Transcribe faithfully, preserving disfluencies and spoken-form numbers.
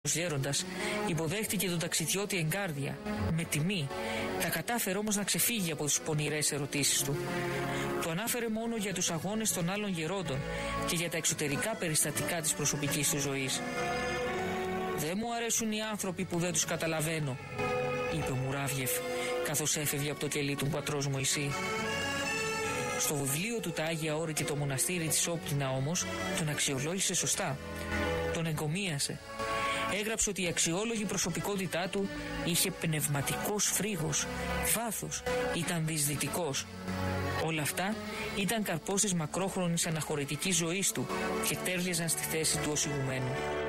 Ο γέροντας υποδέχτηκε τον ταξιδιώτη εγκάρδια, με τιμή, τα κατάφερε όμως να ξεφύγει από τις πονηρές ερωτήσεις του. Το ανάφερε μόνο για τους αγώνες των άλλων γερόντων και για τα εξωτερικά περιστατικά της προσωπικής του ζωής. «Δεν μου αρέσουν οι άνθρωποι που δεν τους καταλαβαίνω», είπε ο Μουράβιεφ, καθώς έφευγε από το κελί του πατρός Μωυσή. Στο βιβλίο του «Τα Άγια Όρη και το μοναστήρι της Όπτινα» όμως τον αξιολόγησε σωστά. Τον εγκομίασε. Έγραψε ότι η αξιόλογη προσωπικότητά του είχε πνευματικός φρίγος, βάθος, ήταν δυσδυτικός. Όλα αυτά ήταν καρπός της μακρόχρονης αναχωρητικής ζωής του και τέριαζαν στη θέση του ως ηγουμένου.